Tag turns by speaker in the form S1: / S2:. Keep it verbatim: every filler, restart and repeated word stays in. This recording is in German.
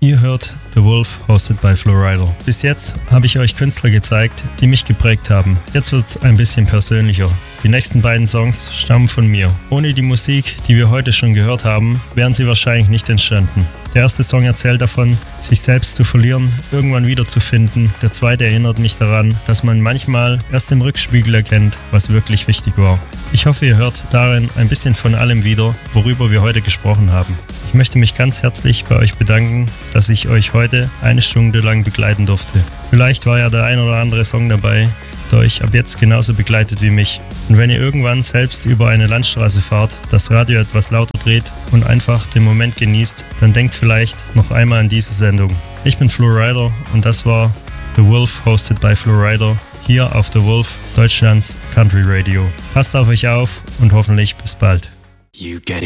S1: Ihr hört The Wolf, hosted by Flowrider. Bis jetzt habe ich euch Künstler gezeigt, die mich geprägt haben. Jetzt wird es ein bisschen persönlicher. Die nächsten beiden Songs stammen von mir. Ohne die Musik, die wir heute schon gehört haben, wären sie wahrscheinlich nicht entstanden. Der erste Song erzählt davon, sich selbst zu verlieren, irgendwann wiederzufinden. Der zweite erinnert mich daran, dass man manchmal erst im Rückspiegel erkennt, was wirklich wichtig war. Ich hoffe, ihr hört darin ein bisschen von allem wieder, worüber wir heute gesprochen haben. Ich möchte mich ganz herzlich bei euch bedanken, dass ich euch heute eine Stunde lang begleiten durfte. Vielleicht war ja der ein oder andere Song dabei, der euch ab jetzt genauso begleitet wie mich. Und wenn ihr irgendwann selbst über eine Landstraße fahrt, das Radio etwas lauter dreht und einfach den Moment genießt, dann denkt vielleicht noch einmal an diese Sendung. Ich bin Flowrider und das war The Wolf, hosted by Flowrider, hier auf The Wolf, Deutschlands Country Radio. Passt auf euch auf und hoffentlich bis bald.
S2: You get